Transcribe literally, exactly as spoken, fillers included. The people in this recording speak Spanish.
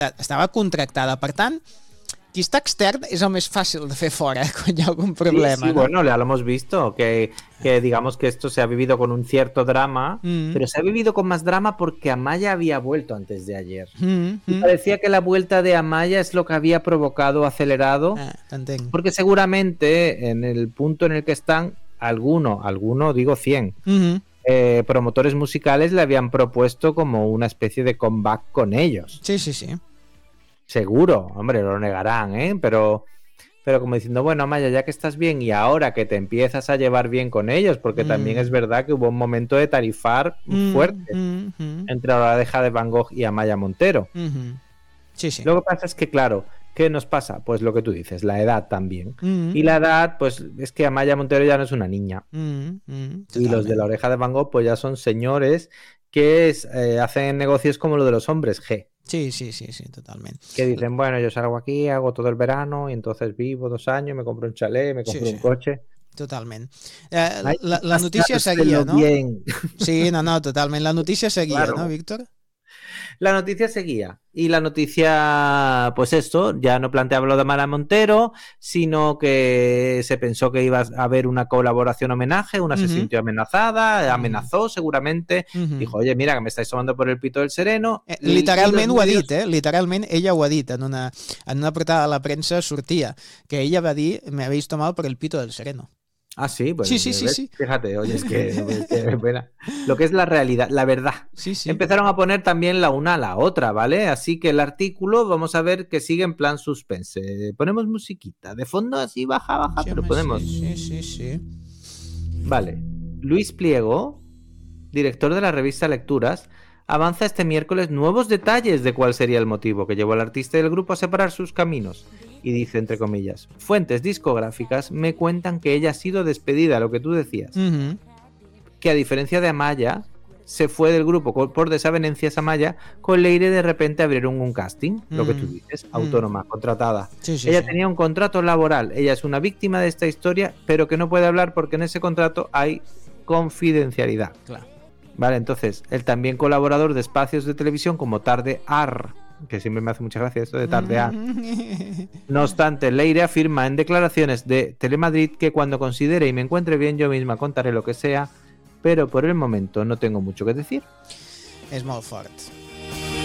estava contractada. Per tant, qui està extern és el més fàcil de fer fora quan hi ha algún problema. Sí, sí, ¿no? bueno, ya lo hemos visto, que, que digamos que esto se ha vivido con un cierto drama, mm. pero se ha vivido con más drama porque Amaya había vuelto antes de ayer. Mm, y mm. parecía que la vuelta de Amaya es lo que había provocado, acelerado, ah, porque seguramente en el punto en el que están, alguno, alguno, digo cien, mm-hmm. eh, promotores musicales le habían propuesto como una especie de comeback con ellos. Sí, sí, sí. Seguro, hombre, lo negarán, ¿eh? Pero, pero como diciendo, bueno, Amaya, ya que estás bien y ahora que te empiezas a llevar bien con ellos, porque mm. también es verdad que hubo un momento de tarifar mm, fuerte mm, mm. entre la oreja de Van Gogh y Amaya Montero. Mm-hmm. Sí, sí. Lo que pasa es que, claro, ¿qué nos pasa? Pues lo que tú dices, la edad también. Mm-hmm. Y la edad, pues es que Amaya Montero ya no es una niña. Mm-hmm. Y los de la oreja de Van Gogh, pues ya son señores que es, eh, hacen negocios como lo de los hombres G. Sí, sí, sí, sí, totalment. Que dicen, bueno, yo salgo aquí, hago todo el verano y entonces vivo dos años, me compro un chalet, me compro sí, un sí. coche. Totalment. Eh, Ay, la, la notícia seguia, no? Bien. Sí, no, no, totalment. La notícia seguia, claro. ¿No, Víctor? La noticia seguía. Y la noticia, pues esto, ya no planteaba lo de Amaya Montero, sino que se pensó que iba a haber una colaboración homenaje, una uh-huh. se sintió amenazada, uh-huh. amenazó seguramente, uh-huh. dijo, oye, mira, que me estáis tomando por el pito del sereno. Eh, literalment ho ha dit, eh? Literalment ella ho ha dit, en una, en una portada de la premsa sortia, que ella va dir, me habéis tomado por el pito del sereno. Ah, sí, pues sí, sí, sí, sí. Fíjate, oye, es que, es que bueno, lo que es la realidad, la verdad. Sí, sí. Empezaron a poner también la una a la otra, ¿vale? Así que el artículo, vamos a ver que sigue en plan suspense. Ponemos musiquita, de fondo así baja, baja, sí, pero podemos. Sí, sí, sí. Vale. Luis Pliego, director de la revista Lecturas, avanza este miércoles nuevos detalles de cuál sería el motivo que llevó al artista y el grupo a separar sus caminos. Y dice, entre comillas, fuentes discográficas me cuentan que ella ha sido despedida, lo que tú decías. Uh-huh. Que a diferencia de Amaya, se fue del grupo por desavenencias Amaya, con Leire de repente abrieron un casting, uh-huh. lo que tú dices, uh-huh. autónoma, contratada. Sí, sí, ella sí. tenía un contrato laboral, ella es una víctima de esta historia, pero que no puede hablar porque en ese contrato hay confidencialidad. Claro. Vale, entonces, el también colaborador de espacios de televisión como Tarde Ar, que siempre me hace mucha gracia esto de tardear. No obstante, Leire afirma en declaraciones de Telemadrid que cuando considere y me encuentre bien yo misma contaré lo que sea, pero por el momento no tengo mucho que decir. És molt fort.